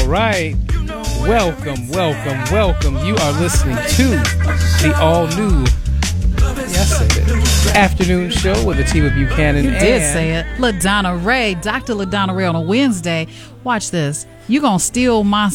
right. Welcome. You are listening to the all-new, yes, I said it, afternoon show with Atiba Buchanan. You did say it. LaDonna Ray, Dr. LaDonna Ray on a Wednesday. Watch this. You gonna steal my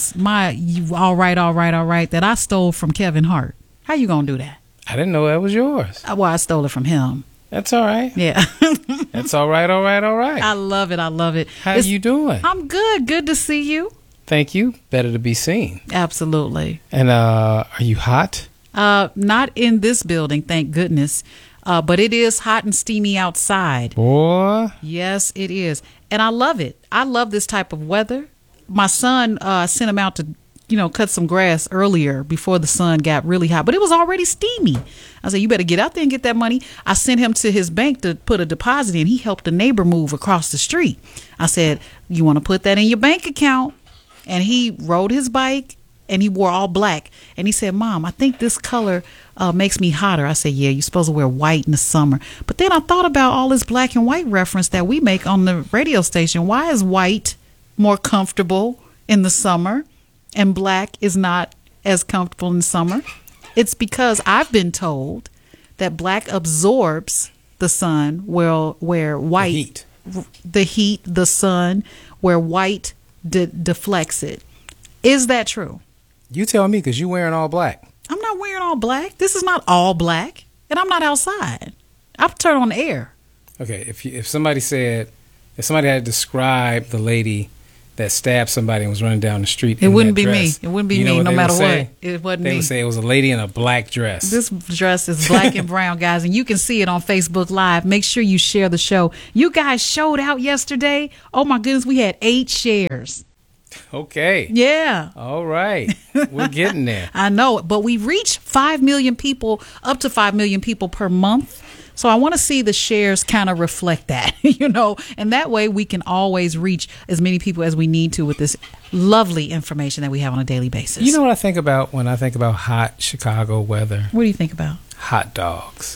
all right that I stole from Kevin Hart. How you gonna do that? I didn't know that was yours. Well, I stole it from him. That's all right. Yeah. That's all right. I love it. How you doing? I'm good. Good to see you. Thank you. Better to be seen. Absolutely. And are you hot? Not in this building, thank goodness. But it is hot and steamy outside. Boy. Yes, it is. And I love it. I love this type of weather. My son sent him out to, cut some grass earlier before the sun got really hot. But it was already steamy. I said, you better get out there and get that money. I sent him to his bank to put a deposit in. He helped a neighbor move across the street. I said, you want to put that in your bank account? And he rode his bike. And he wore all black. And he said, Mom, I think this color makes me hotter. I said, yeah, you're supposed to wear white in the summer. But then I thought about all this black and white reference that we make on the radio station. Why is white more comfortable in the summer and black is not as comfortable in the summer? It's because I've been told that black absorbs the sun where white, the heat, the sun, where white deflects it. Is that true? You tell me, because you're wearing all black. I'm not wearing all black. This is not all black. And I'm not outside. I'll turn on the air. Okay, if somebody had to describe the lady that stabbed somebody and was running down the street, it wouldn't be dress, me. It wouldn't be me no matter what. It wasn't me. They would say it was a lady in a black dress. This dress is black and brown, guys, and you can see it on Facebook Live. Make sure you share the show. You guys showed out yesterday. Oh, my goodness, we had 8 shares. Okay. Yeah. All right. We're getting there. I know, but we reach 5 million people, up to 5 million people per month. So I want to see the shares kind of reflect that, and that way we can always reach as many people as we need to with this lovely information that we have on a daily basis. You know what I think about when I think about hot Chicago weather? What do you think about? Hot dogs.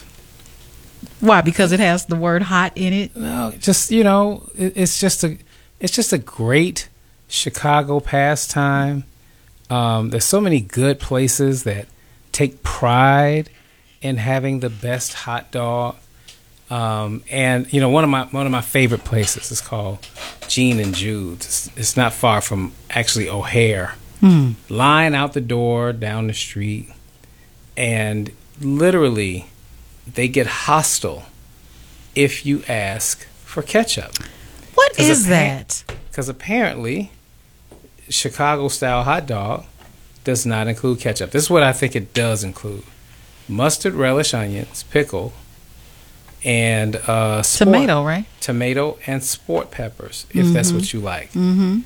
Why? Because it has the word hot in it? No, just, it's just a great Chicago pastime. There's so many good places that take pride in having the best hot dog. And one of my favorite places is called Gene and Jude's. It's not far from actually O'Hare. Line out the door down the street, and literally they get hostile if you ask for ketchup. What is that? Because apparently Chicago-style hot dog does not include ketchup. This is what I think it does include: mustard, relish, onions, pickle, and tomato, right? Tomato and sport peppers, if that's what you like. And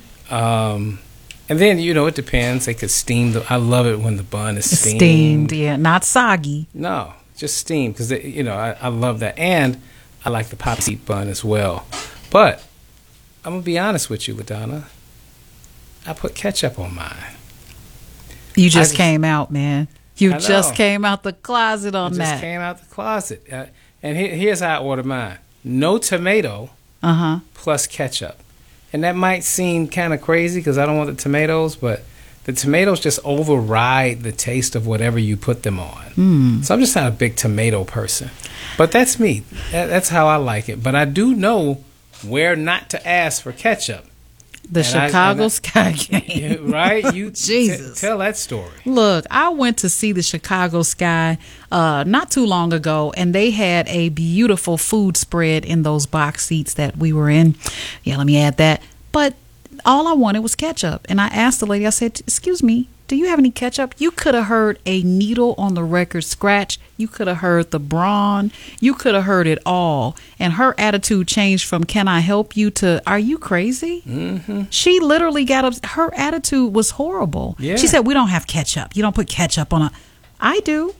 then, it depends. They could steam I love it when the bun is steamed. Steamed, yeah, not soggy. No, just steamed, because I love that, and I like the pop seed bun as well. But I'm gonna be honest with you, LaDonna. I put ketchup on mine. You just came out, man. You just came out the closet on that. I just came out the closet. And here's how I ordered mine. No tomato plus ketchup. And that might seem kind of crazy because I don't want the tomatoes, but the tomatoes just override the taste of whatever you put them on. So I'm just not a big tomato person. But that's me. That's how I like it. But I do know where not to ask for ketchup. The Chicago Sky game. Right? You Jesus. Tell that story. Look, I went to see the Chicago Sky not too long ago, and they had a beautiful food spread in those box seats that we were in. Yeah, let me add that. But all I wanted was ketchup. And I asked the lady, I said, excuse me, do you have any ketchup? You could have heard a needle on the record scratch. You could have heard the brawn. You could have heard it all. And her attitude changed from, can I help you, to, are you crazy? She literally got up. Her attitude was horrible. Yeah. She said, we don't have ketchup. You don't put ketchup on a. I do.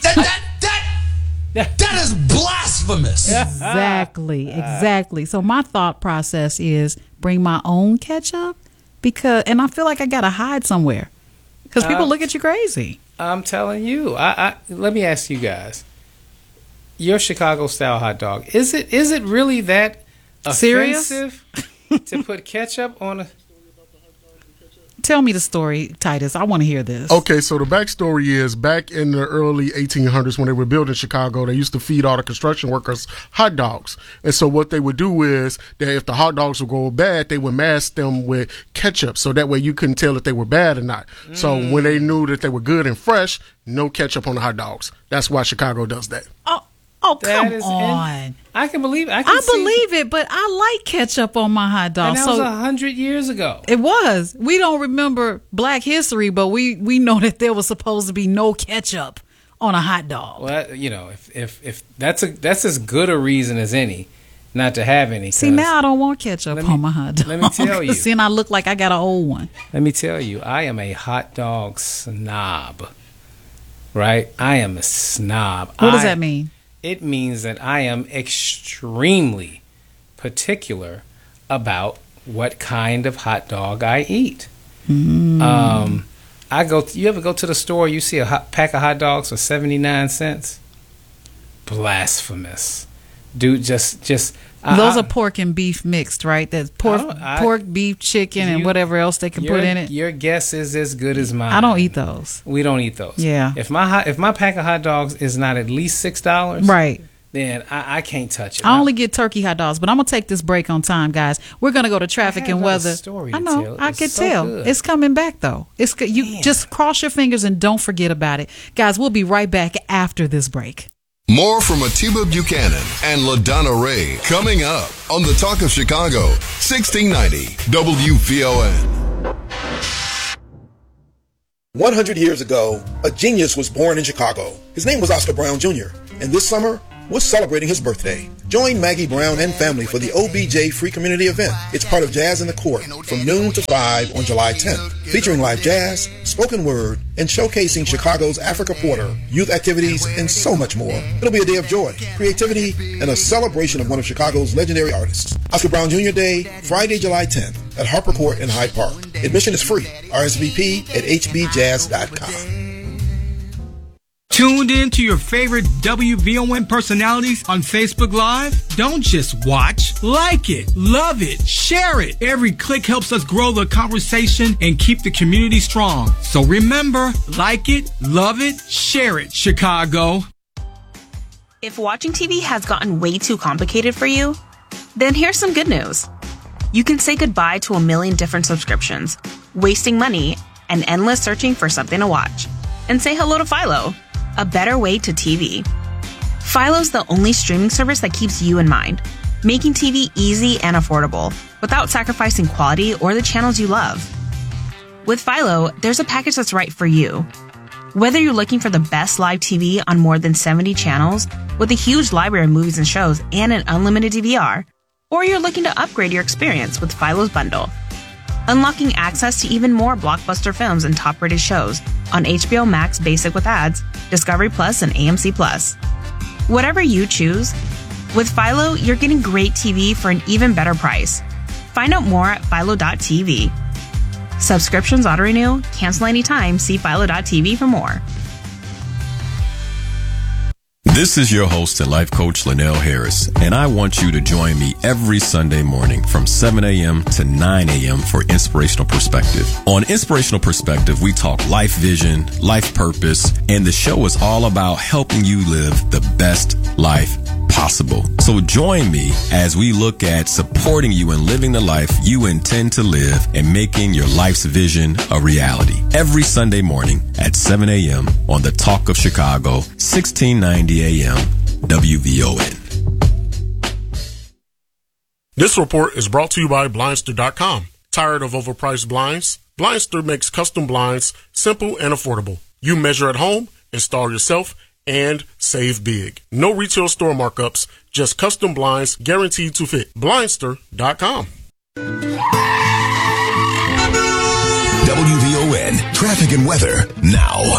That is blasphemous. Exactly. So my thought process is bring my own ketchup, and I feel like I got to hide somewhere. Because people look at you crazy. I'm telling you. Let me ask you guys. Your Chicago-style hot dog, is it really that serious offensive to put ketchup on a... Tell me the story, Titus. I want to hear this. Okay, so the backstory is back in the early 1800s when they were building Chicago, they used to feed all the construction workers hot dogs. And so what they would do is that if the hot dogs would go bad, they would mask them with ketchup. So that way you couldn't tell if they were bad or not. So when they knew that they were good and fresh, no ketchup on the hot dogs. That's why Chicago does that. Oh, come on. I can believe it. I believe it, but I like ketchup on my hot dog. And that was 100 years ago. It was. We don't remember Black history, but we know that there was supposed to be no ketchup on a hot dog. Well, you know, if that's as good a reason as any not to have any. See, now I don't want ketchup on my hot dog. Let me tell you. See, and I look like I got an old one. Let me tell you, I am a hot dog snob. Right? I am a snob. What does that mean? It means that I am extremely particular about what kind of hot dog I eat. You ever go to the store, you see a pack of hot dogs for 79 cents? Blasphemous. Dude, just those are pork and beef mixed, right? That's pork, beef, chicken, and whatever else they can put in it. Your guess is as good as mine. I don't eat those. We don't eat those. Yeah. If my pack of hot dogs is not at least $6, right, then I can't touch it. I only get turkey hot dogs, but I'm gonna take this break on time, guys. We're gonna go to traffic and weather. I know, I could tell. Good. It's coming back though. You just cross your fingers and don't forget about it, guys. We'll be right back after this break. More from Atiba Buchanan and LaDonna Ray coming up on the Talk of Chicago, 1690 WVON. 100 years ago, a genius was born in Chicago. His name was Oscar Brown Jr., and this summer was celebrating his birthday. Join Maggie Brown and family for the OBJ Free Community event. It's part of Jazz in the Court from noon to 5 on July 10th, featuring live jazz, spoken word, and showcasing Chicago's Africa Porter, youth activities, and so much more. It'll be a day of joy, creativity, and a celebration of one of Chicago's legendary artists. Oscar Brown Jr. Day, Friday, July 10th at Harper Court in Hyde Park. Admission is free. RSVP at hbjazz.com. Tuned in to your favorite WVON personalities on Facebook Live? Don't just watch. Like it, love it, share it. Every click helps us grow the conversation and keep the community strong. So remember, like it, love it, share it, Chicago. If watching TV has gotten way too complicated for you, then here's some good news. You can say goodbye to a million different subscriptions, wasting money, and endless searching for something to watch. And say hello to Philo, a better way to TV. Philo's the only streaming service that keeps you in mind, making TV easy and affordable without sacrificing quality or the channels you love. With Philo, there's a package that's right for you. Whether you're looking for the best live TV on more than 70 channels with a huge library of movies and shows and an unlimited DVR, or you're looking to upgrade your experience with Philo's bundle, unlocking access to even more blockbuster films and top-rated shows on HBO Max Basic with ads, Discovery Plus, and AMC Plus. Whatever you choose, with Philo, you're getting great TV for an even better price. Find out more at philo.tv. Subscriptions auto-renew, cancel anytime, see philo.tv for more. This is your host and life coach, Linnell Harris, and I want you to join me every Sunday morning from 7 a.m. to 9 a.m. for Inspirational Perspective. On Inspirational Perspective, we talk life vision, life purpose, and the show is all about helping you live the best life possible. So join me as we look at supporting you in living the life you intend to live and making your life's vision a reality. Every Sunday morning at 7 a.m. on the Talk of Chicago, 1690 a.m. WVON. This report is brought to you by Blindster.com. Tired of overpriced blinds? Blindster makes custom blinds simple and affordable. You measure at home, install yourself, and save big. No retail store markups, just custom blinds guaranteed to fit. Blindster.com. WVON traffic and weather now.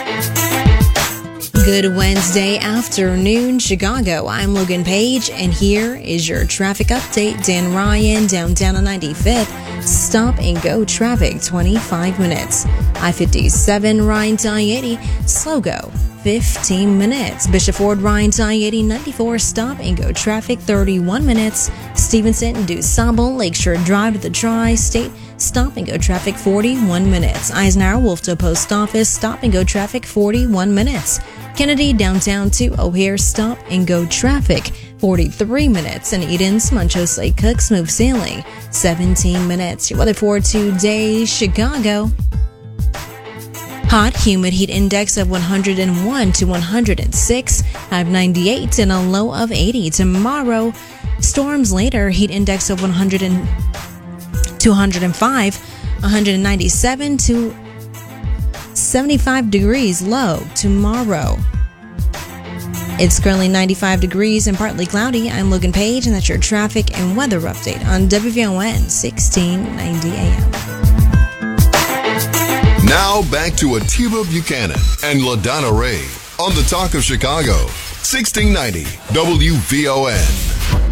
Good Wednesday afternoon, Chicago. I'm Logan Page, and here is your traffic update. Dan Ryan, downtown on 95th. Stop and go traffic, 25 minutes. I-57, Ryan to I-80, slow go, 15 minutes. Bishop Ford, Ryan to I-80, 94, stop and go traffic, 31 minutes. Stevenson, DuSable, Lakeshore Drive to the Tri-State, stop and go traffic 41 minutes. Eisenhower, Wolfville Post Office, stop and go traffic 41 minutes. Kennedy, downtown to O'Hare, stop and go traffic 43 minutes. And Eden's, Montrose Lake Cook, smooth sailing 17 minutes. Your weather for today, Chicago. Hot, humid heat index of 101 to 106, high of 98 and a low of 80. Tomorrow, storms later, heat index of 100 and 205, 197 to 75 degrees low tomorrow. It's currently 95 degrees and partly cloudy. I'm Logan Page, and that's your traffic and weather update on WVON 1690 AM. Now back to Atiba Buchanan and LaDonna Ray on the Talk of Chicago, 1690 WVON.